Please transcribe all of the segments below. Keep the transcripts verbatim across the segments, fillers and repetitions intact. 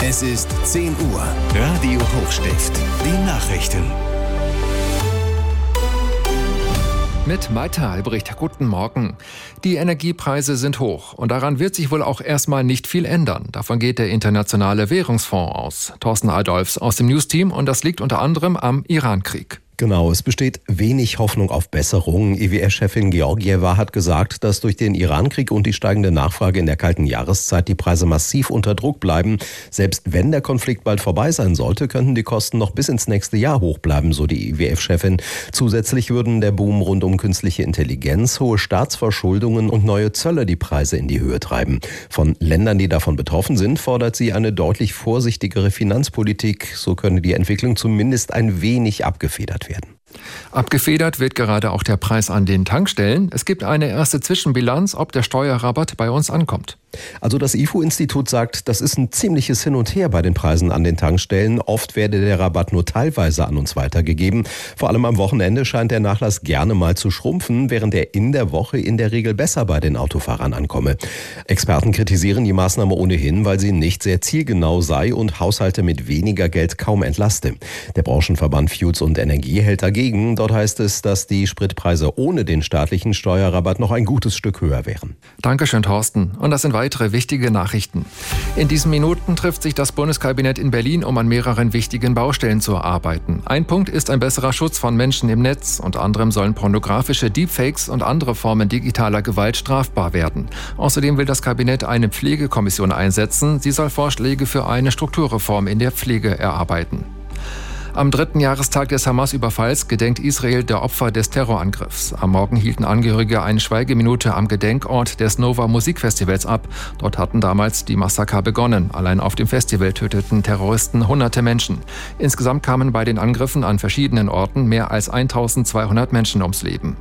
Es ist zehn Uhr. Radio Hochstift. Die Nachrichten. Mit Maita Albrecht, guten Morgen. Die Energiepreise sind hoch und daran wird sich wohl auch erstmal nicht viel ändern. Davon geht der Internationale Währungsfonds aus. Thorsten Adolfs aus dem News-Team und das liegt unter anderem am Iran-Krieg. Genau, es besteht wenig Hoffnung auf Besserung. E W S-Chefin Georgieva hat gesagt, dass durch den Iran-Krieg und die steigende Nachfrage in der kalten Jahreszeit die Preise massiv unter Druck bleiben. Selbst wenn der Konflikt bald vorbei sein sollte, könnten die Kosten noch bis ins nächste Jahr hoch bleiben, so die E W F-Chefin. Zusätzlich würden der Boom rund um künstliche Intelligenz, hohe Staatsverschuldungen und neue Zölle die Preise in die Höhe treiben. Von Ländern, die davon betroffen sind, fordert sie eine deutlich vorsichtigere Finanzpolitik. So könne die Entwicklung zumindest ein wenig abgefedert werden. werden. Abgefedert wird gerade auch der Preis an den Tankstellen. Es gibt eine erste Zwischenbilanz, ob der Steuerrabatt bei uns ankommt. Also das I F O-Institut sagt, das ist ein ziemliches Hin und Her bei den Preisen an den Tankstellen. Oft werde der Rabatt nur teilweise an uns weitergegeben. Vor allem am Wochenende scheint der Nachlass gerne mal zu schrumpfen, während er in der Woche in der Regel besser bei den Autofahrern ankomme. Experten kritisieren die Maßnahme ohnehin, weil sie nicht sehr zielgenau sei und Haushalte mit weniger Geld kaum entlaste. Der Branchenverband Fuels und Energie hält dagegen. Dort heißt es, dass die Spritpreise ohne den staatlichen Steuerrabatt noch ein gutes Stück höher wären. Dankeschön, Thorsten. Und das sind weitere wichtige Nachrichten. In diesen Minuten trifft sich das Bundeskabinett in Berlin, um an mehreren wichtigen Baustellen zu arbeiten. Ein Punkt ist ein besserer Schutz von Menschen im Netz. Unter anderem sollen pornografische Deepfakes und andere Formen digitaler Gewalt strafbar werden. Außerdem will das Kabinett eine Pflegekommission einsetzen. Sie soll Vorschläge für eine Strukturreform in der Pflege erarbeiten. Am dritten Jahrestag des Hamas-Überfalls gedenkt Israel der Opfer des Terrorangriffs. Am Morgen hielten Angehörige eine Schweigeminute am Gedenkort des Nova Musikfestivals ab. Dort hatten damals die Massaker begonnen. Allein auf dem Festival töteten Terroristen hunderte Menschen. Insgesamt kamen bei den Angriffen an verschiedenen Orten mehr als eintausendzweihundert Menschen ums Leben.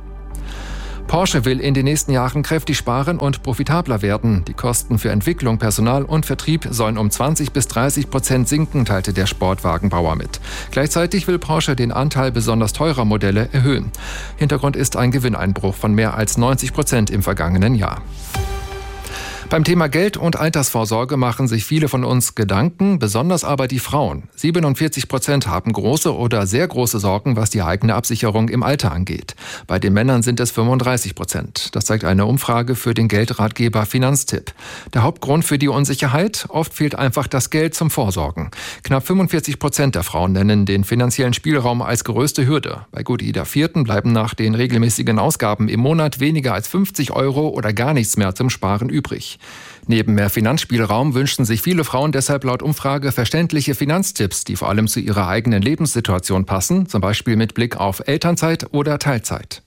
Porsche will in den nächsten Jahren kräftig sparen und profitabler werden. Die Kosten für Entwicklung, Personal und Vertrieb sollen um zwanzig bis dreißig Prozent sinken, teilte der Sportwagenbauer mit. Gleichzeitig will Porsche den Anteil besonders teurer Modelle erhöhen. Hintergrund ist ein Gewinneinbruch von mehr als neunzig Prozent im vergangenen Jahr. Beim Thema Geld und Altersvorsorge machen sich viele von uns Gedanken, besonders aber die Frauen. siebenundvierzig Prozent haben große oder sehr große Sorgen, was die eigene Absicherung im Alter angeht. Bei den Männern sind es fünfunddreißig Prozent. Das zeigt eine Umfrage für den Geldratgeber Finanztipp. Der Hauptgrund für die Unsicherheit? Oft fehlt einfach das Geld zum Vorsorgen. Knapp fünfundvierzig Prozent der Frauen nennen den finanziellen Spielraum als größte Hürde. Bei gut jeder Vierten bleiben nach den regelmäßigen Ausgaben im Monat weniger als fünfzig Euro oder gar nichts mehr zum Sparen übrig. Neben mehr Finanzspielraum wünschen sich viele Frauen deshalb laut Umfrage verständliche Finanztipps, die vor allem zu ihrer eigenen Lebenssituation passen, zum Beispiel mit Blick auf Elternzeit oder Teilzeit.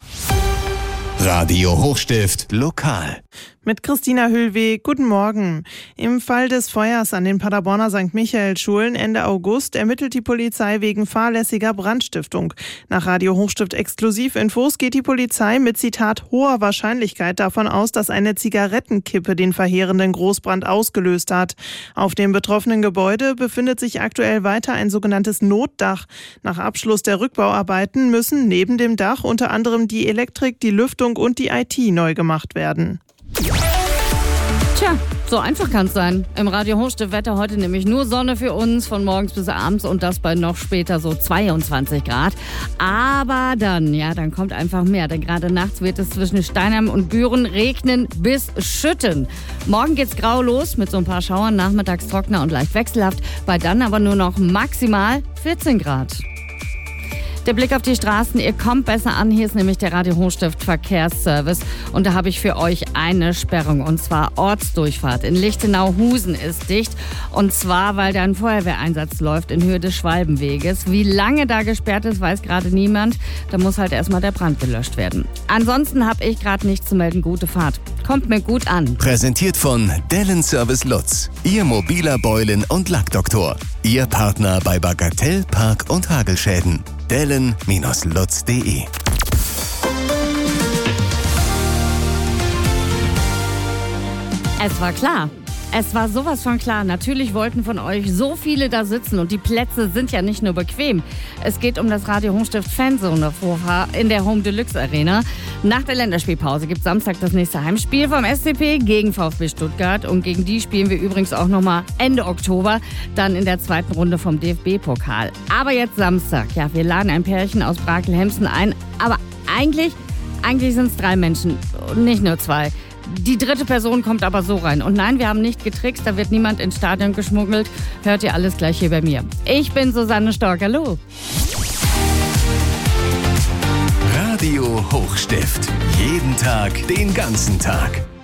Radio Hochstift lokal. Mit Christina Hüllweg, guten Morgen. Im Fall des Feuers an den Paderborner Sankt Michael-Schulen Ende August ermittelt die Polizei wegen fahrlässiger Brandstiftung. Nach Radio Hochstift Exklusivinfos geht die Polizei mit Zitat hoher Wahrscheinlichkeit davon aus, dass eine Zigarettenkippe den verheerenden Großbrand ausgelöst hat. Auf dem betroffenen Gebäude befindet sich aktuell weiter ein sogenanntes Notdach. Nach Abschluss der Rückbauarbeiten müssen neben dem Dach unter anderem die Elektrik, die Lüftung und die I T neu gemacht werden. Tja, so einfach kann es sein. Im Radio Hochstift Wetter heute nämlich nur Sonne für uns von morgens bis abends und das bei noch später so zweiundzwanzig Grad. Aber dann, ja, dann kommt einfach mehr, denn gerade nachts wird es zwischen Steinheim und Büren regnen bis schütten. Morgen geht's grau los mit so ein paar Schauern, nachmittags trockener und leicht wechselhaft, bei dann aber nur noch maximal vierzehn Grad. Der Blick auf die Straßen, ihr kommt besser an. Hier ist nämlich der Radio Hochstift Verkehrsservice und da habe ich für euch eine Sperrung und zwar Ortsdurchfahrt. In Lichtenau-Husen ist dicht und zwar, weil da ein Feuerwehreinsatz läuft in Höhe des Schwalbenweges. Wie lange da gesperrt ist, weiß gerade niemand. Da muss halt erstmal der Brand gelöscht werden. Ansonsten habe ich gerade nichts zu melden. Gute Fahrt. Kommt mir gut an. Präsentiert von Dellen Service Lutz, Ihr mobiler Beulen- und Lackdoktor. Ihr Partner bei Bagatell, Park- und Hagelschäden. dellen Bindestrich lutz punkt de. Es war klar. Es war sowas von klar. Natürlich wollten von euch so viele da sitzen und die Plätze sind ja nicht nur bequem. Es geht um das Radio Hochstift Fanzone in der Home Deluxe Arena. Nach der Länderspielpause gibt es Samstag das nächste Heimspiel vom S C P gegen VfB Stuttgart und gegen die spielen wir übrigens auch nochmal Ende Oktober, dann in der zweiten Runde vom D F B-Pokal. Aber jetzt Samstag, ja, wir laden ein Pärchen aus Brakel-Hemsen ein, aber eigentlich, eigentlich sind es drei Menschen, nicht nur zwei. Die dritte Person kommt aber so rein. Und nein, wir haben nicht getrickst, da wird niemand ins Stadion geschmuggelt. Hört ihr alles gleich hier bei mir. Ich bin Susanne Stork, hallo. Radio Hochstift. Jeden Tag, den ganzen Tag.